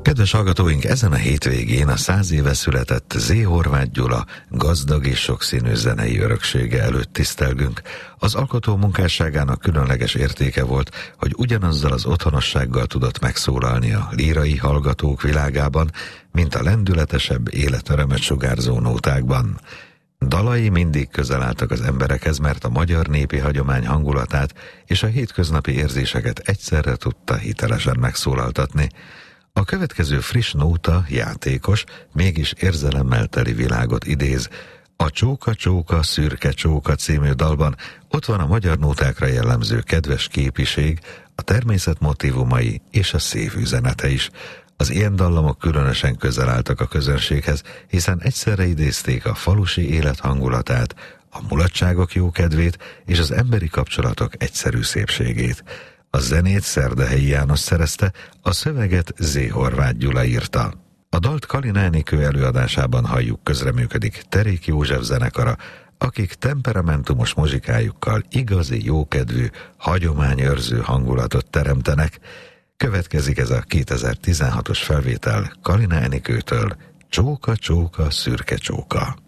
Kedves hallgatóink, ezen a hétvégén a 100 éve született Z. Horváth Gyula gazdag és sokszínű zenei öröksége előtt tisztelgünk. Az alkotó munkásságának különleges értéke volt, hogy ugyanazzal az otthonossággal tudott megszólalni a lírai hallgatók világában, mint a lendületesebb életörömöt sugárzó nótákban. Dalai mindig közel álltak az emberekhez, mert a magyar népi hagyomány hangulatát és a hétköznapi érzéseket egyszerre tudta hitelesen megszólaltatni. A következő friss nóta játékos, mégis érzelemmel teli világot idéz. A Csóka Csóka Szürke Csóka című dalban ott van a magyar nótákra jellemző kedves képiség, a természet motívumai és a szép üzenete is. Az ilyen dallamok különösen közel álltak a közönséghez, hiszen egyszerre idézték a falusi élet hangulatát, a mulatságok jókedvét és az emberi kapcsolatok egyszerű szépségét. A zenét Szerdahelyi János szerezte, a szöveget Z. Horváth Gyula írta. A dalt Kalina Enikő előadásában halljuk, közreműködik Terék József zenekara, akik temperamentumos muzsikájukkal igazi jókedvű, hagyományőrző hangulatot teremtenek. Következik ez a 2016-os felvétel Kalina Enikőtől, Csóka Csóka Szürke Csóka.